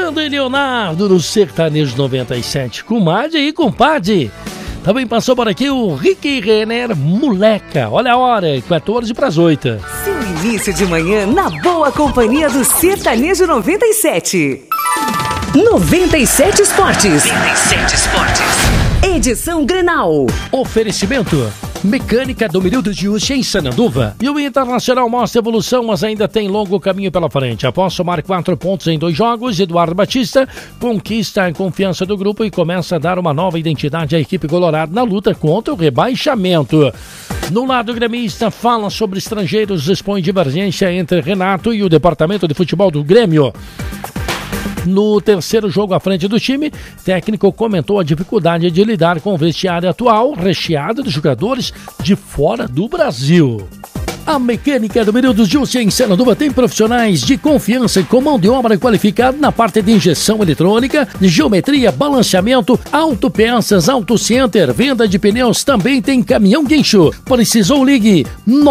Sandro e Leonardo no Sertanejo 97. Comadre e compadre. Também passou por aqui o Rick Renner, Moleca. Olha a hora, 14:08. Seu início de manhã na boa companhia do Sertanejo 97. 97 Esportes. 97 Esportes. Edição Grenal. Oferecimento. Mecânica do Milildo de Uchi em Sananduva. E o Internacional mostra evolução, mas ainda tem longo caminho pela frente. Após somar 4 pontos em 2 jogos, Eduardo Batista conquista a confiança do grupo e começa a dar uma nova identidade à equipe colorada na luta contra o rebaixamento. No lado gremista, fala sobre estrangeiros, expõe divergência entre Renato e o departamento de futebol do Grêmio. No terceiro jogo à frente do time, técnico comentou a dificuldade de lidar com o vestiário atual, recheado de jogadores de fora do Brasil. A Mecânica do Milildo de Uchi em Sananduva tem profissionais de confiança com mão de obra qualificada na parte de injeção eletrônica, de geometria, balanceamento, autopeças, autocenter, venda de pneus, também tem caminhão guincho. Precisou, ligue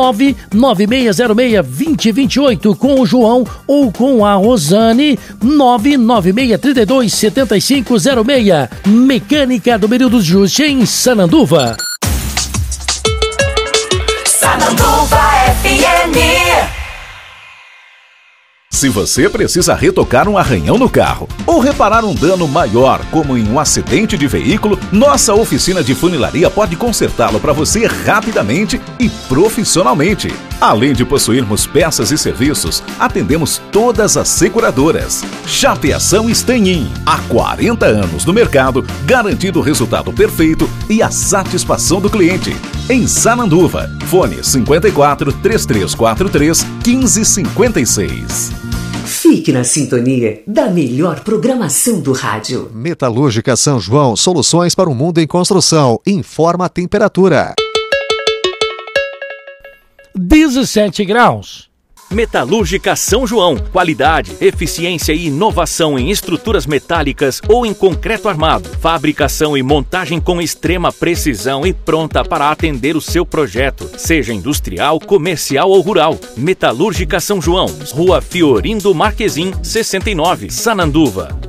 99606-2028 com o João ou com a Rosane, 99632-7506. Mecânica do Milildo de Uchi em Sananduva. Sananduva FM. Se você precisa retocar um arranhão no carro ou reparar um dano maior, como em um acidente de veículo, nossa oficina de funilaria pode consertá-lo para você rapidamente e profissionalmente. Além de possuirmos peças e serviços, atendemos todas as seguradoras. Chapeação Stanhin, há 40 anos no mercado, garantindo o resultado perfeito e a satisfação do cliente. Em Sananduva, fone 54 3343 1556. Fique na sintonia da melhor programação do rádio. Metalúrgica São João, soluções para o mundo em construção. Informa a temperatura. 17 graus. Metalúrgica São João. Qualidade, eficiência e inovação em estruturas metálicas ou em concreto armado. Fabricação e montagem com extrema precisão e pronta para atender o seu projeto, seja industrial, comercial ou rural. Metalúrgica São João. Rua Fiorindo Marquezim, 69, Sananduva.